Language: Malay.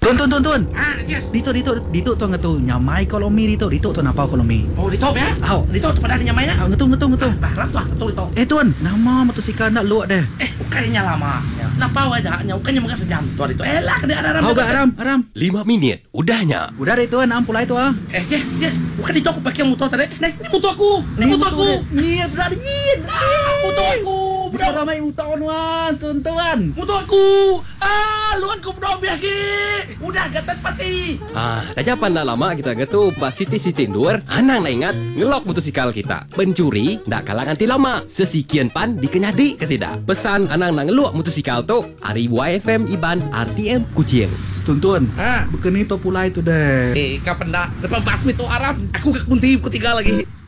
Tuan. Yes. Dito tu ngatu nyamai kolomi dito tu napau kolomi. Oh, dito ya? Aw. Dito pada ada nyamai na? Ngatu. Barang tu dito. Tuan, nama motosikal nak luak deh. Ukainya lama. Napau aja, ukainya maga sejam tu dito. Lah, kena ada Aw ga aram. 5 minit, udahnya. Udah deh tuan, ampulai tu ah. Yes. Bukan dito aku pakai motor tadi. Ni motor aku. Nyir, dah nyir. Motor aku. Bisa ramai motor nuas, tuan. Motor aku. Luan ku bro biar ke. Udah gatat pati. Tak japan nak lama kita gitu pas Siti Nur, anang nak ingat ngelok motosikal kita. Pencuri ndak kalah ganti lama. Sesikian pan dikenyadi ke sida. Pesan anang nak ngelok motosikal tu, ari YFM Iban RTM Kucing. Tuan. Ha. Bukan itu pulai tu deh. Kapan dah? Depan basmi tu Arab. Aku ke kunti ketiga lagi.